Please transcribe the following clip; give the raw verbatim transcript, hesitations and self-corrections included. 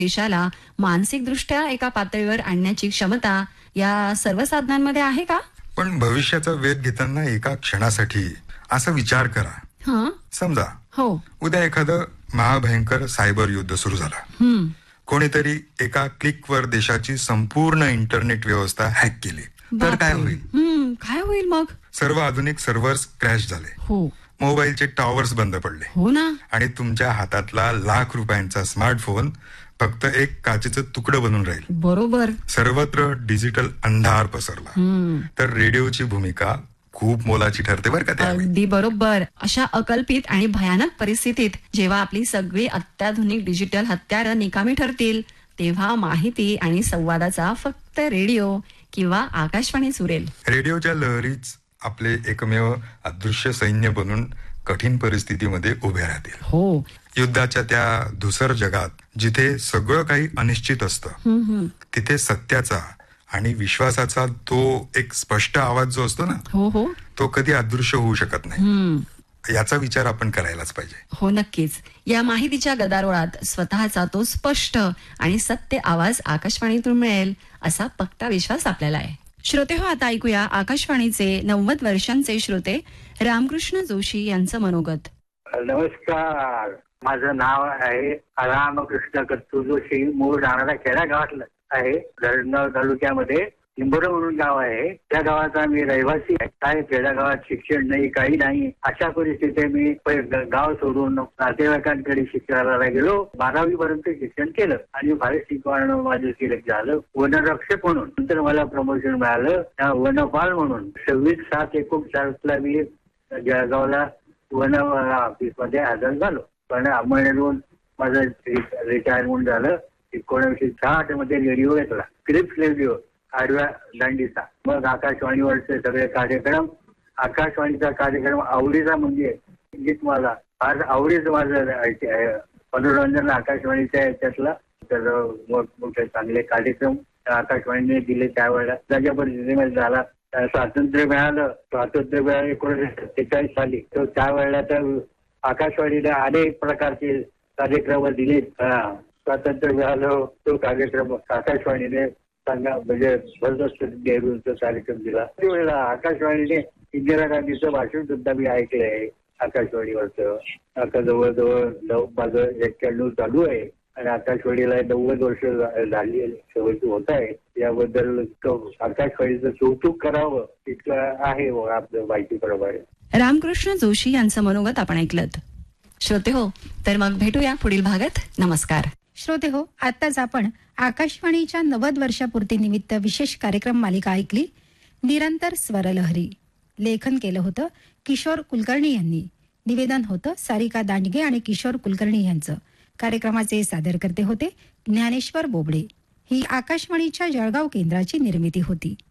देशाला मानसिकदृष्ट्या एका पातळीवर आणण्याची क्षमता या सर्व साधनांमध्ये आहे का? पण भविष्याचा वेध घेताना एका क्षणासाठी असा विचार करा. हं? समजा हो. उद्या एखादं महाभयंकर सायबर युद्ध सुरू झालं. हं. कोणीतरी एका क्लिकवर देशाची संपूर्ण इंटरनेट व्यवस्था हॅक केली तर काय होईल? हं, काय होईल मग? सर्व आधुनिक सर्व्हर्स क्रॅश झाले, हो मोबाईलचे टॉवर्स बंद पडले, हो ना. आणि तुमच्या हातातला लाख रुपयांचा स्मार्टफोन फक्त एक काचेचं तुकडं बनून राहील. बरोबर. सर्वत्र डिजिटल अंधार पसरला हं. तर रेडिओची भूमिका खूप मोलाची ठरते बरं का त्यावेळी. अगदी बरोबर. अशा अकल्पित आणि भयानक परिस्थितीत जेव्हा आपली सगळी अत्याधुनिक डिजिटल हत्यारं निकामी ठरतील तेव्हा माहिती आणि संवादाचा फक्त रेडिओ किंवा आकाशवाणीच उरेल. रेडिओच्या लहरीच आपले एकमेव अदृश्य सैन्य बनून कठीण परिस्थितीमध्ये उभे राहतील. हो. युद्धाच्या त्या धुसर जगात जिथे सगळं काही अनिश्चित असतं, हं, हं. तिथे सत्याचा आणि विश्वासाचा तो एक स्पष्ट आवाज जो असतो ना, हो हो तो कधी अदृश्य होऊ शकत नाही. हं. याचा विचार आपण करायलाच पाहिजे. हो नक्कीच. या माहितीच्या गदारोळात स्वतःचा तो स्पष्ट आणि सत्य आवाज आकाशवाणीतून मिळेल असा पक्का विश्वास आपल्याला आहे. श्रोते हो, आता ऐकूया आकाशवाणीचे नव्वद वर्षांचे श्रोते रामकृष्ण जोशी यांचं मनोगत. नमस्कार, माझं नाव आहे रामकृष्ण कत्तू जोशी. मूळ राहणारा खेड्या गावातलं आहे. धरणगाव तालुक्यामध्ये लिंबोरा म्हणून गाव आहे. त्या गावाचा मी रहिवासी आहे. काय खेड्या गावात शिक्षण नाही, काही नाही. अशा परिस्थितीत मी गाव सोडून नातेवाईकांकडे शिक्षणाला गेलो. बारावी पर्यंत शिक्षण केलं आणि भारत शिकवणं माझं सिलेक्ट झालं वनरक्षक म्हणून. नंतर मला प्रमोशन मिळालं वनपाल म्हणून. सव्वीस सात एकोणचाळीस ला मी जळगावला वन ऑफिस मध्ये हजर झालो. पण अंमळनेरहून माझं रिटायरमेंट झालं. एकोणीसशे साठ मध्ये रेडिओ घेतला, क्रिप्स रेडिओ आडव्या दांडीचा. मग आकाशवाणीवरचे सगळे कार्यक्रम, आकाशवाणीचा कार्यक्रम आवडीचा म्हणजे गीत मला फार आवडीचं माझं मनोरंजन आकाशवाणीच्या याच्यातला. तर मोठमोठे चांगले कार्यक्रम आकाशवाणीने दिले त्यावेळेला. त्याच्या परिस्थितीमध्ये झाला स्वातंत्र्य मिळालं. स्वातंत्र्य मिळालं एकोणीसशे सत्तेचाळीस साली. तर त्यावेळेला तर आकाशवाणीने अनेक प्रकारचे कार्यक्रम दिले. स्वातंत्र्य मिळालं तो कार्यक्रम आकाशवाणीने सांगा म्हणजे जबरदस्त नेहरूंचा कार्यक्रम दिला. त्यावेळेला आकाशवाणीने इंदिरा गांधीचं भाषण सुद्धा मी ऐकलं आहे आकाशवाणीवरचं. आता जवळजवळ नऊ माझं एक्क्याण्णव चालू आहे आणि आकाशवाणीला नव्वद वर्ष झाली शेवटी होत आहे. याबद्दल आकाशवाणीचं कौतुक करावं इतकं आहे आपल्या माहितीप्रमाणे. रामकृष्ण जोशी यांचं मनोगत आपण ऐकलं. श्रोते हो, तर मग भेटूया पुढील भागात. नमस्कार. श्रोते हो, आताच आपण आकाशवाणीच्या नव्वद वर्षापूर्तीनिमित्त विशेष कार्यक्रम मालिका ऐकली. निरंतर स्वरलहरी. लेखन केलं होतं किशोर कुलकर्णी यांनी. निवेदन होतं सारिका दांडगे आणि किशोर कुलकर्णी यांचं. कार्यक्रमाचे सादरकर्ते होते ज्ञानेश्वर बोबडे. ही आकाशवाणीच्या जळगाव केंद्राची निर्मिती होती.